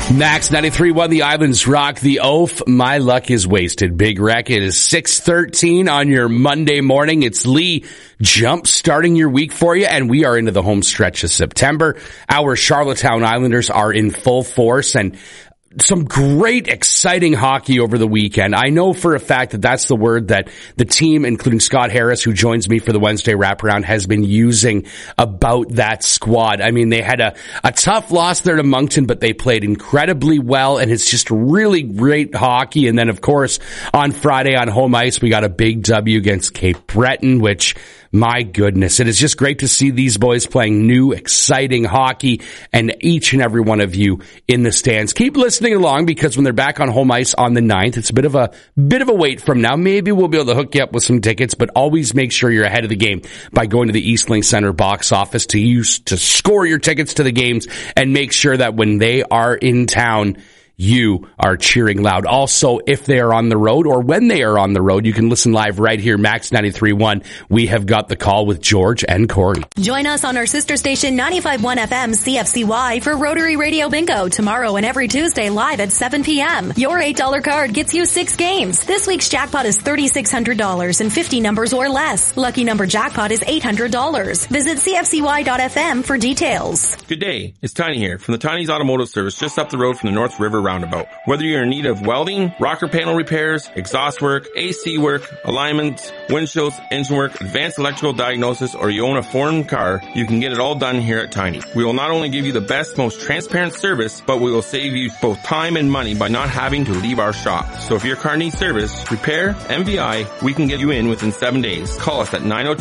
Max 93.1, the Islands rock the oaf. My luck is wasted. Big Wreck. It is 6:13 on your Monday morning. It's Lee jump starting your week for you, and we are into the home stretch of September. Our Charlottetown Islanders are in full force, and some great, exciting hockey over the weekend. I know for a fact that that's the word that the team, including Scott Harris, who joins me for the Wednesday wraparound, has been using about that squad. I mean, they had a tough loss there to Moncton, but they played incredibly well, and it's just really great hockey. And then, of course, on Friday on home ice, we got a big W against Cape Breton, which, my goodness, it is just great to see these boys playing new, exciting hockey, and each and every one of you in the stands. Keep listening along, because when they're back on home ice on the 9th, it's a bit of a wait from now. Maybe we'll be able to hook you up with some tickets, but always make sure you're ahead of the game by going to the Eastlink Center box office to score your tickets to the games, and make sure that when they are in town, you are cheering loud. Also, if they are on the road, or when they are on the road, you can listen live right here, Max 93.1. We have got the call with George and Corey. Join us on our sister station 95.1 FM CFCY for Rotary Radio Bingo tomorrow and every Tuesday live at 7 p.m. Your $8 card gets you 6 games. This week's jackpot is $3,600 and 50 numbers or less. Lucky number jackpot is $800. Visit CFCY.FM for details. Good day. It's Tiny here from the Tiny's Automotive Service, just up the road from the North River Roundabout. Whether you're in need of welding, rocker panel repairs, exhaust work, AC work, alignments, windshields, engine work, advanced electrical diagnosis, or you own a foreign car, you can get it all done here at Tiny. We will not only give you the best, most transparent service, but we will save you both time and money by not having to leave our shop. So if your car needs service, repair, MVI, we can get you in within 7 days. Call us at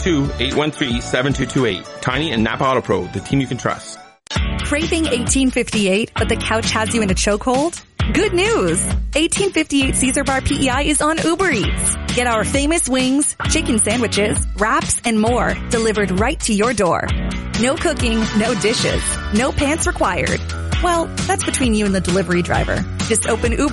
902-813-7228. Tiny and Napa Auto Pro, the team you can trust. Craving 1858, but the couch has you in a chokehold? Good news! 1858 Caesar Bar PEI is on Uber Eats. Get our famous wings, chicken sandwiches, wraps, and more delivered right to your door. No cooking, no dishes, no pants required. Well, that's between you and the delivery driver. Just open Uber